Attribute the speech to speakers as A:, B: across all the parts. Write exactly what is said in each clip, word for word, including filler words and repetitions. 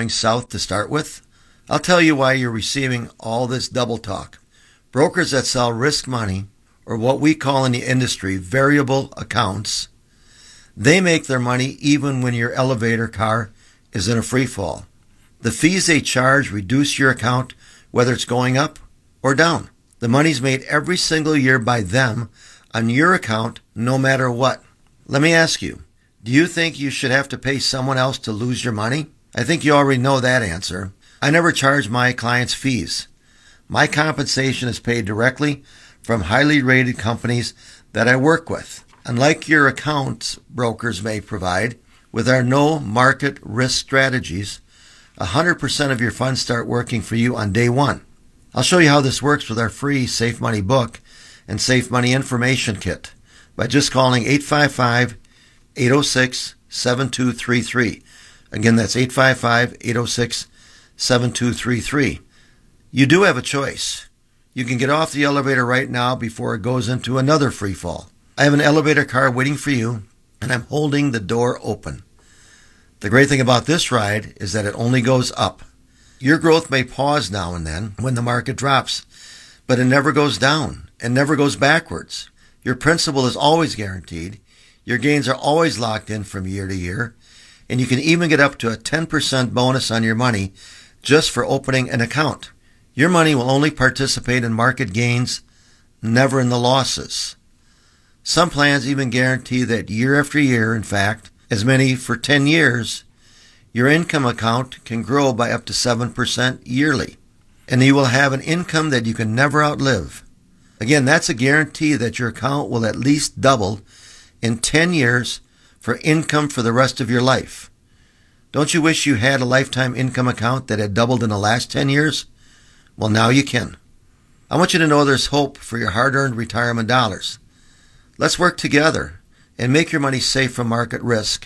A: going south to start with? I'll tell you why you're receiving all this double talk. Brokers that sell risk money, or what we call in the industry variable accounts, they make their money even when your elevator car is in a free fall. The fees they charge reduce your account whether it's going up or down. The money's made every single year by them on your account no matter what. Let me ask you, do you think you should have to pay someone else to lose your money? I think you already know that answer. I never charge my clients fees. My compensation is paid directly from highly rated companies that I work with. Unlike your accounts brokers may provide, with our no market risk strategies, one hundred percent of your funds start working for you on day one. I'll show you how this works with our free Safe Money book and Safe Money information kit by just calling eight five five, eight oh six, seven two three three. Again, that's eight five five, eight oh six, seven two three three. You do have a choice. You can get off the elevator right now before it goes into another free fall. I have an elevator car waiting for you, and I'm holding the door open. The great thing about this ride is that it only goes up. Your growth may pause now and then when the market drops, but it never goes down and never goes backwards. Your principal is always guaranteed. Your gains are always locked in from year to year, and you can even get up to a ten percent bonus on your money just for opening an account. Your money will only participate in market gains, never in the losses. Some plans even guarantee that year after year, in fact, as many for ten years, your income account can grow by up to seven percent yearly, and you will have an income that you can never outlive. Again, that's a guarantee that your account will at least double in ten years for income for the rest of your life. Don't you wish you had a lifetime income account that had doubled in the last ten years? Well, now you can. I want you to know there's hope for your hard-earned retirement dollars. Let's work together and make your money safe from market risk,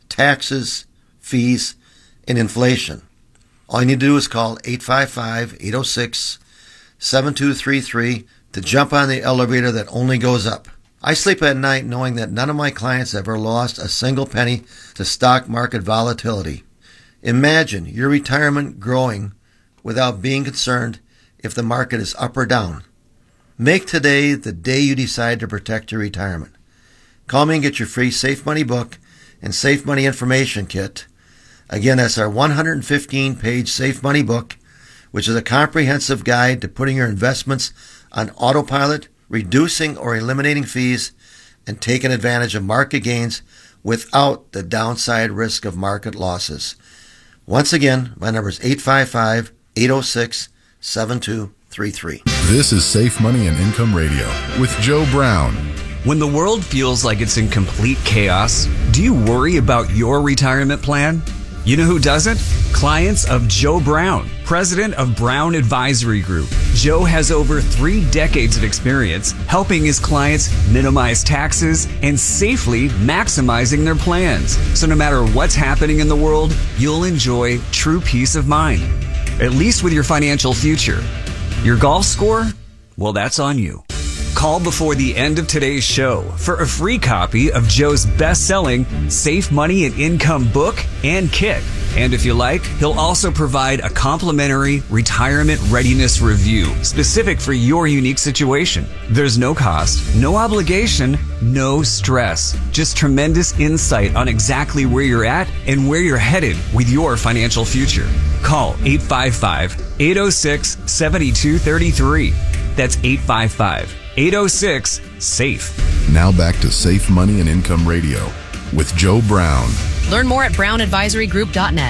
A: taxes, fees, and inflation. All you need to do is call eight five five, eight oh six, seven two three three to jump on the elevator that only goes up. I sleep at night knowing that none of my clients ever lost a single penny to stock market volatility. Imagine your retirement growing without being concerned if the market is up or down. Make today the day you decide to protect your retirement. Call me and get your free Safe Money book and Safe Money information kit. Again, that's our one hundred fifteen page Safe Money book, which is a comprehensive guide to putting your investments on autopilot, reducing or eliminating fees, and taking advantage of market gains without the downside risk of market losses. Once again, my number is eight five five, eight oh six, seven two three three.
B: This is Safe Money and Income Radio with Joe Brown.
C: When the world feels like it's in complete chaos, do you worry about your retirement plan? You know who doesn't? Clients of Joe Brown, president of Brown Advisory Group. Joe has over three decades of experience helping his clients minimize taxes and safely maximizing their plans. So no matter what's happening in the world, you'll enjoy true peace of mind, at least with your financial future. Your golf score? Well, that's on you. Call before the end of today's show for a free copy of Joe's best-selling Safe Money and Income book and kit. And if you like, he'll also provide a complimentary retirement readiness review specific for your unique situation. There's no cost, no obligation, no stress. Just tremendous insight on exactly where you're at and where you're headed with your financial future. Call eight five five, eight oh six, seven two three three. That's eight five five, eight oh six, SAFE.
B: Now back to Safe Money and Income Radio with Joe Brown.
D: Learn more at brown advisory group dot net.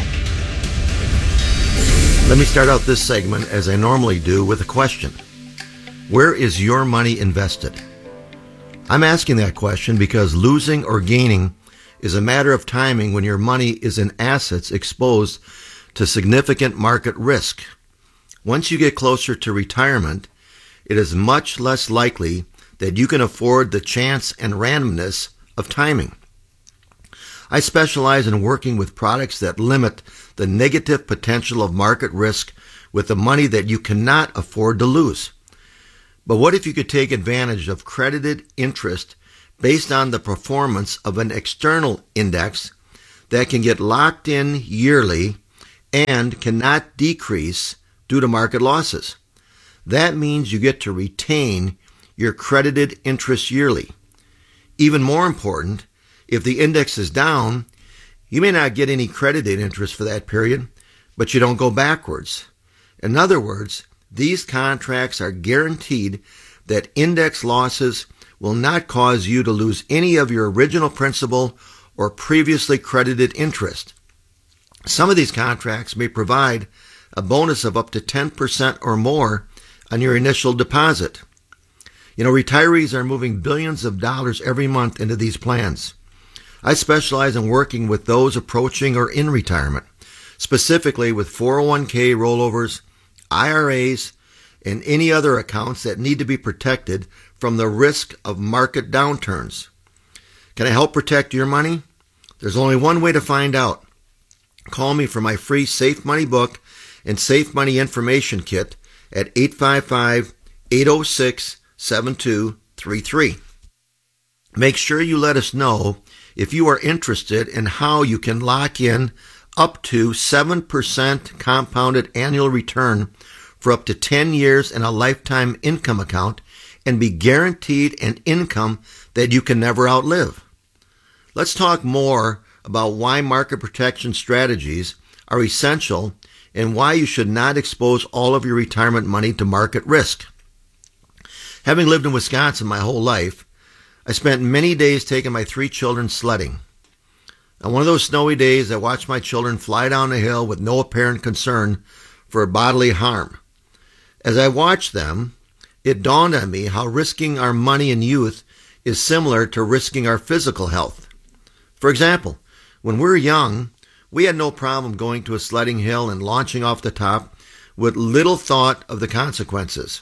A: Let me start out this segment, as I normally do, with a question. Where is your money invested? I'm asking that question because losing or gaining is a matter of timing when your money is in assets exposed to significant market risk. Once you get closer to retirement, it is much less likely that you can afford the chance and randomness of timing. I specialize in working with products that limit the negative potential of market risk with the money that you cannot afford to lose. But what if you could take advantage of credited interest based on the performance of an external index that can get locked in yearly, and cannot decrease due to market losses. That means you get to retain your credited interest yearly. Even more important, if the index is down, you may not get any credited interest for that period, but you don't go backwards. In other words, these contracts are guaranteed that index losses will not cause you to lose any of your original principal or previously credited interest. Some of these contracts may provide a bonus of up to ten percent or more on your initial deposit. You know, retirees are moving billions of dollars every month into these plans. I specialize in working with those approaching or in retirement, specifically with four oh one k rollovers, I R As, and any other accounts that need to be protected from the risk of market downturns. Can I help protect your money? There's only one way to find out. Call me for my free Safe Money book and Safe Money information kit at eight five five, eight oh six, seven two three three. Make sure you let us know if you are interested in how you can lock in up to seven percent compounded annual return for up to ten years in a lifetime income account and be guaranteed an income that you can never outlive. Let's talk more about why market protection strategies are essential and why you should not expose all of your retirement money to market risk. Having lived in Wisconsin my whole life, I spent many days taking my three children sledding. On one of those snowy days, I watched my children fly down a hill with no apparent concern for bodily harm. As I watched them, it dawned on me how risking our money in youth is similar to risking our physical health. For example, when we were young, we had no problem going to a sledding hill and launching off the top with little thought of the consequences.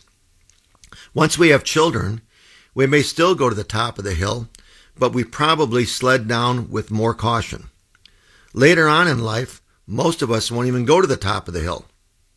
A: Once we have children, we may still go to the top of the hill, but we probably sled down with more caution. Later on in life, most of us won't even go to the top of the hill.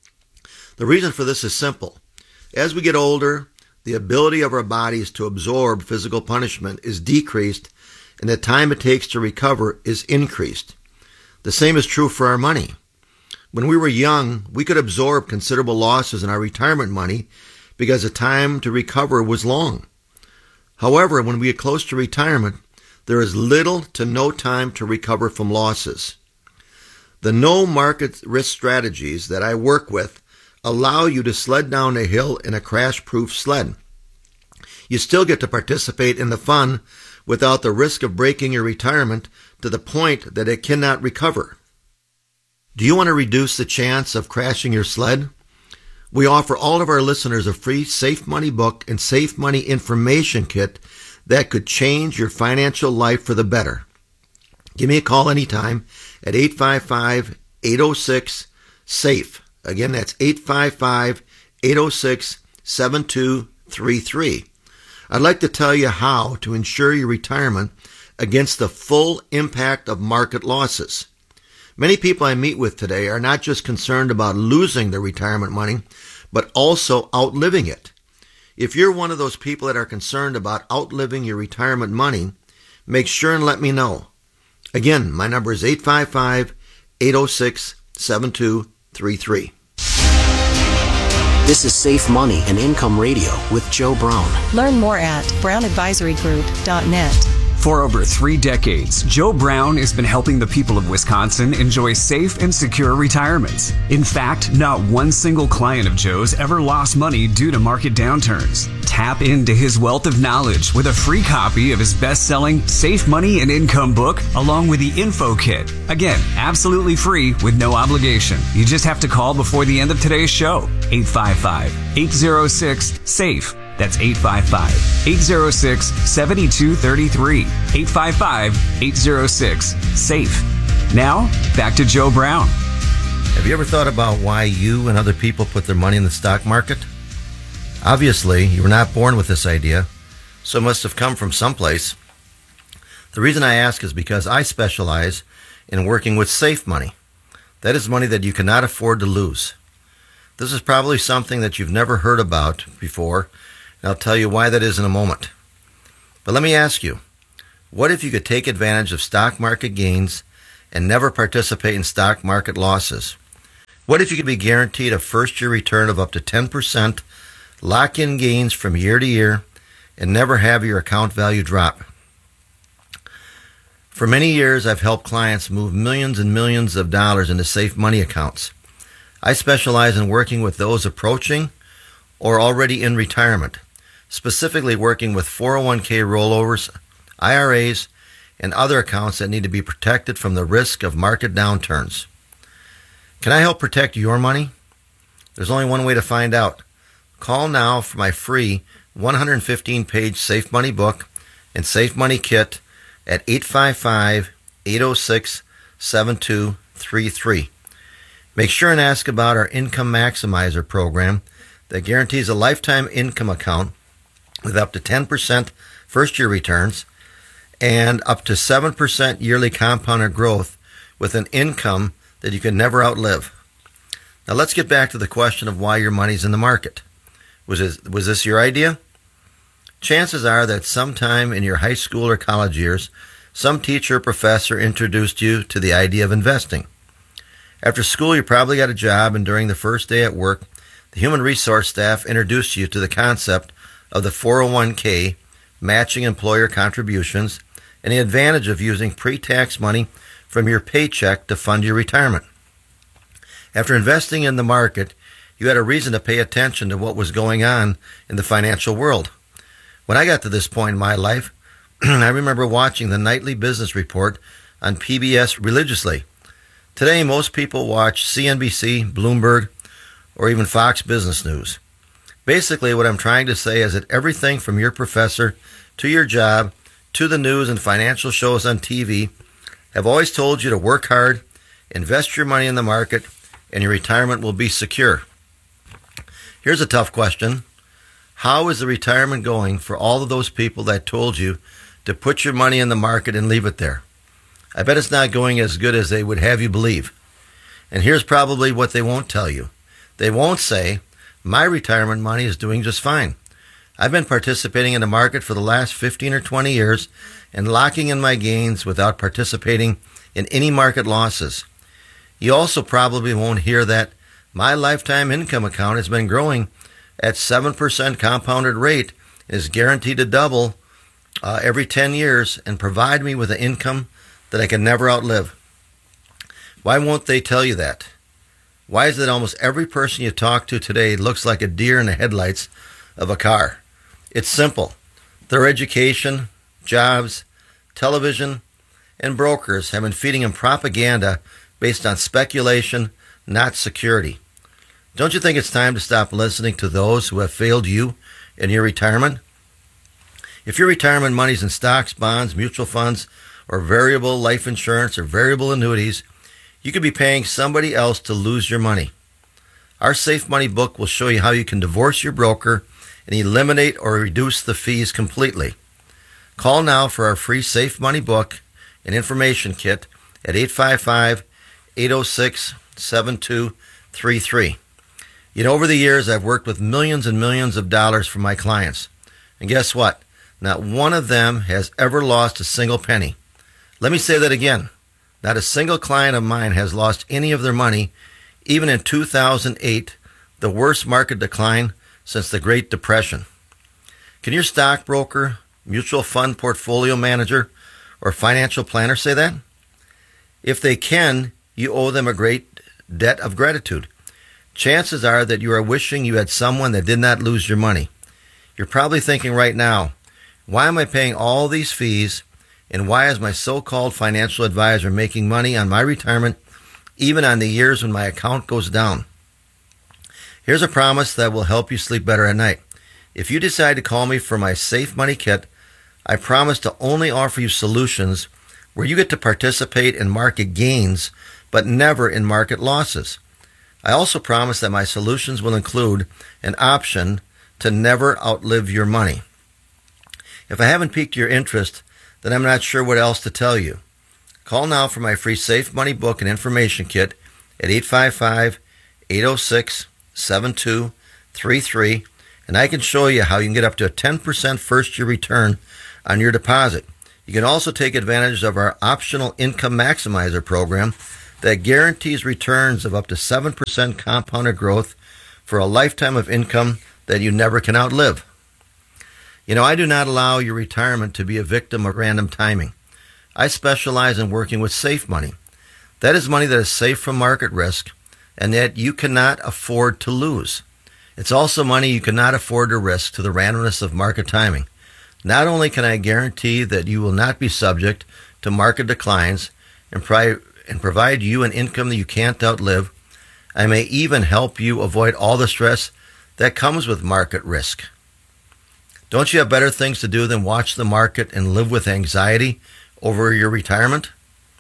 A: The reason for this is simple. As we get older, the ability of our bodies to absorb physical punishment is decreased, and the time it takes to recover is increased. The same is true for our money. When we were young, we could absorb considerable losses in our retirement money because the time to recover was long. However, when we get close to retirement, there is little to no time to recover from losses. The no market risk strategies that I work with allow you to sled down a hill in a crash-proof sled. You still get to participate in the fun without the risk of breaking your retirement to the point that it cannot recover. Do you want to reduce the chance of crashing your sled? We offer all of our listeners a free Safe Money book and Safe Money information kit that could change your financial life for the better. Give me a call anytime at eight five five, eight oh six, SAFE. Again, that's eight five five, eight oh six, seven two three three. I'd like to tell you how to ensure your retirement against the full impact of market losses. Many people I meet with today are not just concerned about losing their retirement money, but also outliving it. If you're one of those people that are concerned about outliving your retirement money, make sure and let me know. Again, my number is eight five five, eight oh six, seven two three three.
E: This is Safe Money and Income Radio with Joe Brown.
F: Learn more at brown advisory group dot net.
C: For over three decades, Joe Brown has been helping the people of Wisconsin enjoy safe and secure retirements. In fact, not one single client of Joe's ever lost money due to market downturns. Tap into his wealth of knowledge with a free copy of his best-selling Safe Money and Income book, along with the info kit. Again, absolutely free with no obligation. You just have to call before the end of today's show. eight five five, eight oh six, SAFE. That's eight five five, eight oh six, seven two three three. eight five five, eight oh six, SAFE. Now, back to Joe Brown.
A: Have you ever thought about why you and other people put their money in the stock market? Obviously, you were not born with this idea, so it must have come from someplace. The reason I ask is because I specialize in working with safe money. That is money that you cannot afford to lose. This is probably something that you've never heard about before, and I'll tell you why that is in a moment. But let me ask you, what if you could take advantage of stock market gains and never participate in stock market losses? What if you could be guaranteed a first-year return of up to ten percent, lock in gains from year to year, and never have your account value drop? For many years, I've helped clients move millions and millions of dollars into safe money accounts. I specialize in working with those approaching or already in retirement, specifically working with four oh one k rollovers, I R As, and other accounts that need to be protected from the risk of market downturns. Can I help protect your money? There's only one way to find out. Call now for my free one hundred fifteen page Safe Money book and Safe Money kit at eight five five, eight oh six, seven two three three. Make sure and ask about our Income Maximizer program that guarantees a lifetime income account with up to ten percent first-year returns and up to seven percent yearly compounded growth with an income that you can never outlive. Now let's get back to the question of why your money's in the market. Was this, was this your idea? Chances are that sometime in your high school or college years, some teacher or professor introduced you to the idea of investing. After school, you probably got a job, and during the first day at work, the human resource staff introduced you to the concept of the four oh one k, matching employer contributions, and the advantage of using pre-tax money from your paycheck to fund your retirement. After investing in the market, you had a reason to pay attention to what was going on in the financial world. When I got to this point in my life, I remember watching the nightly business report on P B S religiously. Today, most people watch C N B C, Bloomberg, or even Fox Business News. Basically, what I'm trying to say is that everything from your professor to your job to the news and financial shows on T V have always told you to work hard, invest your money in the market, and your retirement will be secure. Here's a tough question. How is the retirement going for all of those people that told you to put your money in the market and leave it there? I bet it's not going as good as they would have you believe. And here's probably what they won't tell you. They won't say, my retirement money is doing just fine. I've been participating in the market for the last fifteen or twenty years and locking in my gains without participating in any market losses. You also probably won't hear that my lifetime income account has been growing at seven percent compounded rate and is guaranteed to double uh, every ten years and provide me with an income that I can never outlive. Why won't they tell you that? Why is it almost every person you talk to today looks like a deer in the headlights of a car? It's simple. Their education, jobs, television, and brokers have been feeding them propaganda based on speculation, not security. Don't you think it's time to stop listening to those who have failed you in your retirement? If your retirement money's in stocks, bonds, mutual funds, or variable life insurance or variable annuities, you could be paying somebody else to lose your money. Our Safe Money book will show you how you can divorce your broker and eliminate or reduce the fees completely. Call now for our free Safe Money book and information kit at eight five five, eight oh six, seven two three three. You know, over the years, I've worked with millions and millions of dollars for my clients. And guess what? Not one of them has ever lost a single penny. Let me say that again. Not a single client of mine has lost any of their money, even in two thousand eight, the worst market decline since the Great Depression. Can your stockbroker, mutual fund portfolio manager, or financial planner say that? If they can, you owe them a great debt of gratitude. Chances are that you are wishing you had someone that did not lose your money. You're probably thinking right now, why am I paying all these fees, and why is my so-called financial advisor making money on my retirement, even on the years when my account goes down? Here's a promise that will help you sleep better at night. If you decide to call me for my Safe Money kit, I promise to only offer you solutions where you get to participate in market gains, but never in market losses. I also promise that my solutions will include an option to never outlive your money. If I haven't piqued your interest, then I'm not sure what else to tell you. Call now for my free Safe Money book and information kit at eight five five, eight oh six, seven two three three, and I can show you how you can get up to a ten percent first-year return on your deposit. You can also take advantage of our optional Income Maximizer program that guarantees returns of up to seven percent compounded growth for a lifetime of income that you never can outlive. You know, I do not allow your retirement to be a victim of random timing. I specialize in working with safe money. That is money that is safe from market risk and that you cannot afford to lose. It's also money you cannot afford to risk to the randomness of market timing. Not only can I guarantee that you will not be subject to market declines and, pri- and provide you an income that you can't outlive, I may even help you avoid all the stress that comes with market risk. Don't you have better things to do than watch the market and live with anxiety over your retirement?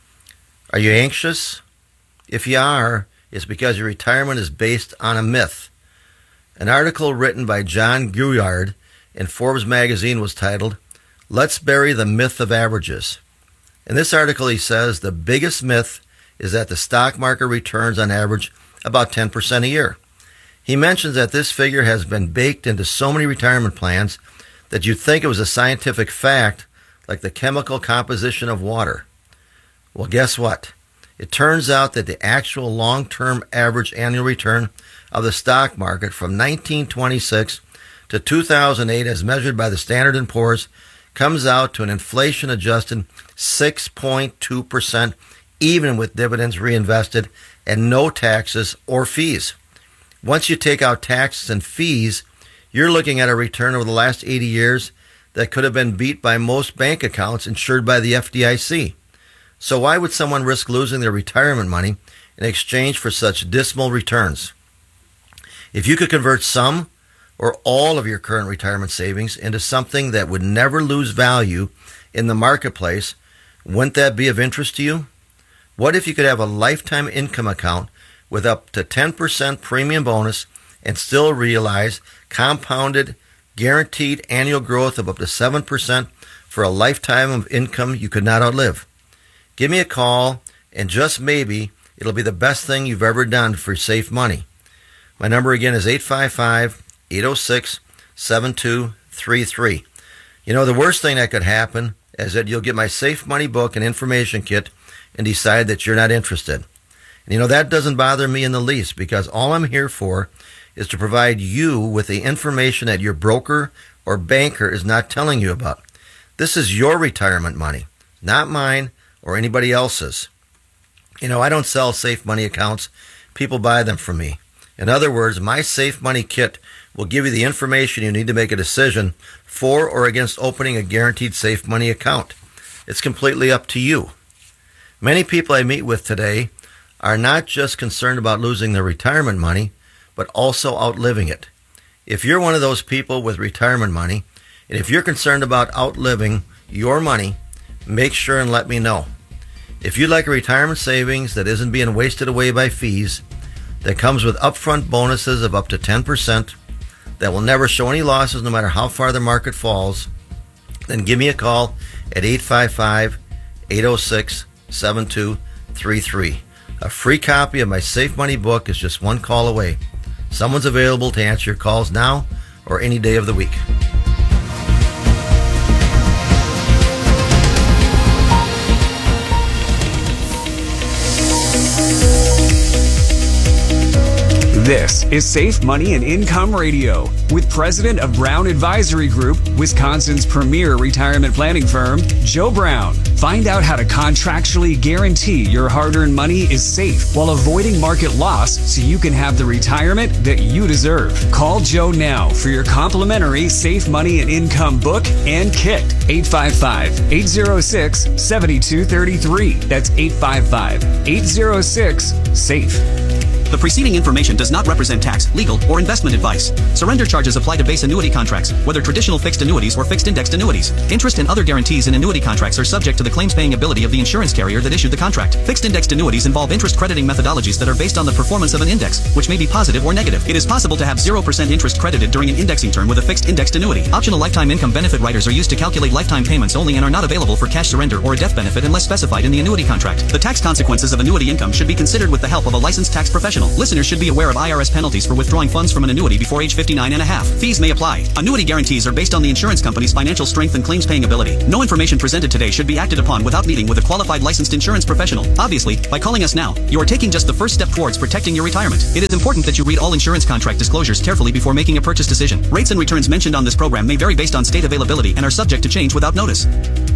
A: Are you anxious? If you are, it's because your retirement is based on a myth. An article written by John Gouillard in Forbes magazine was titled, "Let's Bury the Myth of Averages." In this article, he says the biggest myth is that the stock market returns on average about ten percent a year. He mentions that this figure has been baked into so many retirement plans that you'd think it was a scientific fact, like the chemical composition of water. Well, guess what? It turns out that the actual long-term average annual return of the stock market from nineteen twenty-six to two thousand eight, as measured by the Standard and Poor's, comes out to an inflation-adjusted six point two percent, even with dividends reinvested and no taxes or fees. Once you take out taxes and fees, you're looking at a return over the last eighty years that could have been beat by most bank accounts insured by the F D I C. So why would someone risk losing their retirement money in exchange for such dismal returns? If you could convert some or all of your current retirement savings into something that would never lose value in the marketplace, wouldn't that be of interest to you? What if you could have a lifetime income account with up to ten percent premium bonus and still realize compounded, guaranteed annual growth of up to seven percent for a lifetime of income you could not outlive? Give me a call, and just maybe it'll be the best thing you've ever done for safe money. My number again is eight five five, eight oh six, seven two three three. You know, the worst thing that could happen is that you'll get my Safe Money book and information kit and decide that you're not interested. And you know, that doesn't bother me in the least, because all I'm here for is to provide you with the information that your broker or banker is not telling you about. This is your retirement money, not mine or anybody else's. You know, I don't sell Safe Money accounts. People buy them from me. In other words, my Safe Money kit will give you the information you need to make a decision for or against opening a guaranteed Safe Money account. It's completely up to you. Many people I meet with today are not just concerned about losing their retirement money, but also outliving it. If you're one of those people with retirement money, and if you're concerned about outliving your money, make sure and let me know. If you'd like a retirement savings that isn't being wasted away by fees, that comes with upfront bonuses of up to ten percent, that will never show any losses no matter how far the market falls, then give me a call at eight five five, eight oh six, seven two three three. A free copy of my Safe Money book is just one call away. Someone's available to answer your calls now or any day of the week.
C: This is Safe Money and Income Radio with President of Brown Advisory Group, Wisconsin's premier retirement planning firm, Joe Brown. Find out how to contractually guarantee your hard-earned money is safe while avoiding market loss so you can have the retirement that you deserve. Call Joe now for your complimentary Safe Money and Income book and kit. eight five five, eight oh six, seven two three three. That's eight five five, eight oh six, SAFE.
G: The preceding information does not represent tax, legal, or investment advice. Surrender charges apply to base annuity contracts, whether traditional fixed annuities or fixed indexed annuities. Interest and other guarantees in annuity contracts are subject to the claims-paying ability of the insurance carrier that issued the contract. Fixed indexed annuities involve interest crediting methodologies that are based on the performance of an index, which may be positive or negative. It is possible to have zero percent interest credited during an indexing term with a fixed indexed annuity. Optional lifetime income benefit riders are used to calculate lifetime payments only and are not available for cash surrender or a death benefit unless specified in the annuity contract. The tax consequences of annuity income should be considered with the help of a licensed tax professional. professional. Listeners should be aware of I R S penalties for withdrawing funds from an annuity before age fifty-nine and a half. Fees may apply. Annuity guarantees are based on the insurance company's financial strength and claims paying ability. No information presented today should be acted upon without meeting with a qualified licensed insurance professional. Obviously, by calling us now, you are taking just the first step towards protecting your retirement. It is important that you read all insurance contract disclosures carefully before making a purchase decision. Rates and returns mentioned on this program may vary based on state availability and are subject to change without notice.